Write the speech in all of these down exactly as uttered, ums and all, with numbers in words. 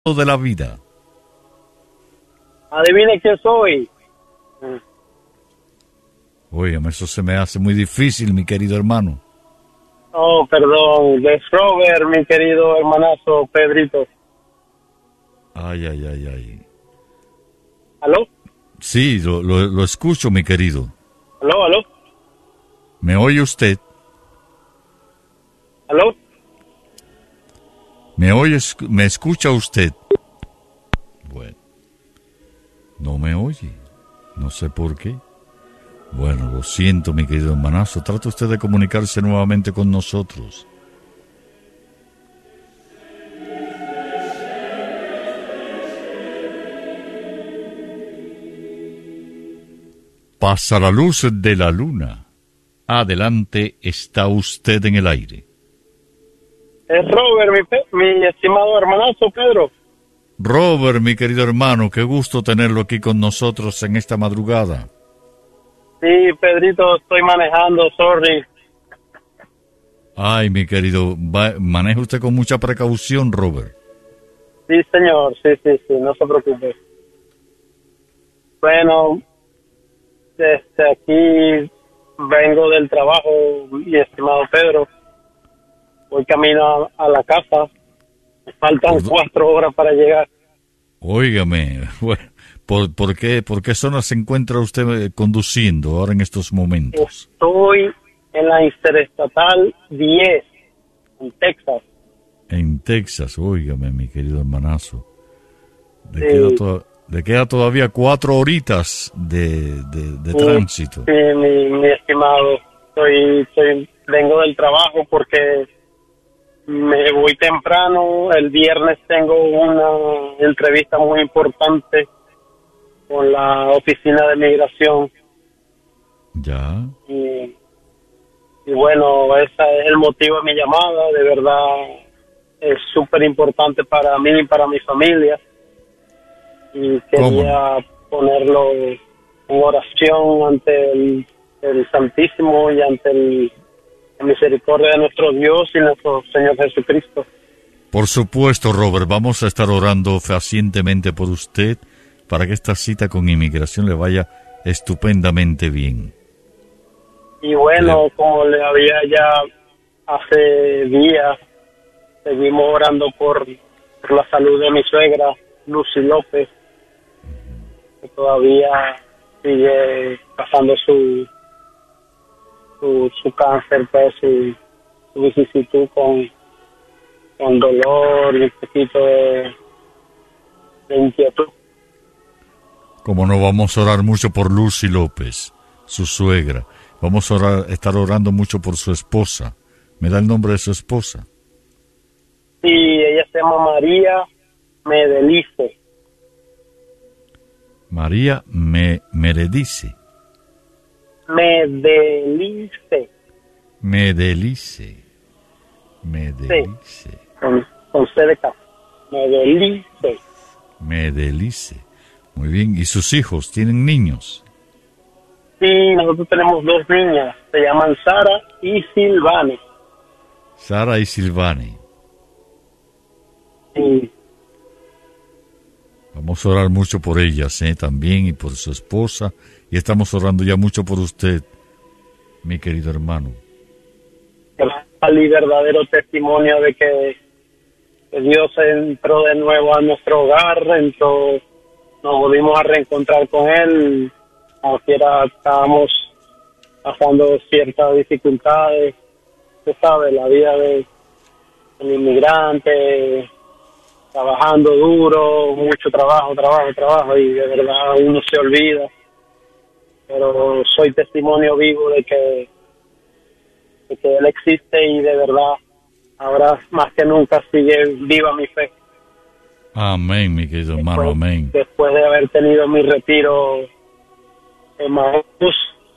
de la vida. Adivine quién soy. Oye, eso se me hace muy difícil, mi querido hermano. Oh, perdón, es Robert, mi querido hermanazo Pedrito. Ay, ay, ay, ay. ¿Aló? Sí, lo, lo, lo escucho, mi querido. ¿Aló, aló? ¿Me oye usted? ¿Aló? ¿Me oye, me escucha usted? Bueno, no me oye. No sé por qué. Bueno, lo siento, mi querido hermanazo. Trata usted de comunicarse nuevamente con nosotros. Pasa la luz de la luna. Adelante, está usted en el aire. Es Robert, mi, pe- mi estimado hermanazo Pedro. Robert, mi querido hermano, qué gusto tenerlo aquí con nosotros en esta madrugada. Sí, Pedrito, estoy manejando, sorry. Ay, mi querido, va, maneja usted con mucha precaución, Robert. Sí, señor, sí, sí, sí, no se preocupe. Bueno, desde aquí vengo del trabajo, mi estimado Pedro. Voy camino a, a la casa. Me faltan Por... cuatro horas para llegar. Óigame, bueno, ¿por, por, qué, ¿por qué zona se encuentra usted conduciendo ahora en estos momentos? Estoy en la Interestatal diez, en Texas. En Texas, óigame, mi querido hermanazo. Le, Sí. queda, to- le queda todavía cuatro horitas de, de, de Sí, tránsito. Sí, mi, mi estimado. Estoy, estoy, vengo del trabajo porque me voy temprano. El viernes tengo una entrevista muy importante con la oficina de migración. Ya. Y, y bueno, ese es el motivo de mi llamada. De verdad, es súper importante para mí y para mi familia. Y quería ponerlo en oración ante el, el Santísimo y ante el, la misericordia de nuestro Dios y nuestro Señor Jesucristo. Por supuesto, Robert, vamos a estar orando fehacientemente por usted para que esta cita con inmigración le vaya estupendamente bien. Y bueno, como le había ya hace días, seguimos orando por, por la salud de mi suegra, Lucy López, que todavía sigue pasando su su, su cáncer, pues, su, su vicisitud con, con dolor y un poquito de, de inquietud. Como no, vamos a orar mucho por Lucy López, su suegra. Vamos a orar, estar orando mucho por su esposa. ¿Me da el nombre de su esposa? Sí, ella se llama María Medelice. María Me, Meredice. Medelice. Medelice. Medelice. Sí, con, con C de casa. Medelice. Medelice. Muy bien. ¿Y sus hijos tienen niños? Sí, nosotros tenemos dos niñas. Se llaman Sara y Silvane. Sara y Silvane. Sí. Vamos a orar mucho por ellas, ¿eh? También, y por su esposa. Y estamos orando ya mucho por usted, mi querido hermano. Y verdadero testimonio de que, que Dios entró de nuevo a nuestro hogar, entró, nos volvimos a reencontrar con Él, aunque era, estábamos pasando ciertas dificultades. Usted sabe, la vida de un inmigrante, trabajando duro, mucho trabajo, trabajo, trabajo, y de verdad uno se olvida. Pero soy testimonio vivo de que, de que Él existe y de verdad, ahora más que nunca sigue viva mi fe. Amén, mi querido hermano, Después, amén. después de haber tenido mi retiro en Maús.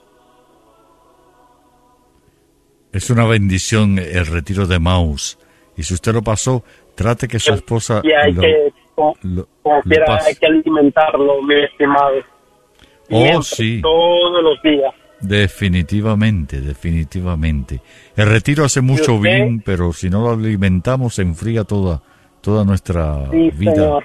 Es una bendición el retiro de Maús. Y si usted lo pasó, trate que su esposa Y hay lo, que, como, lo, como lo quiera, pase. hay que alimentarlo, mi estimado. Oh, Siempre, sí. todos los días. Definitivamente, definitivamente. El retiro hace mucho usted? bien, pero si no lo alimentamos se enfría toda, toda nuestra Sí, vida Señor.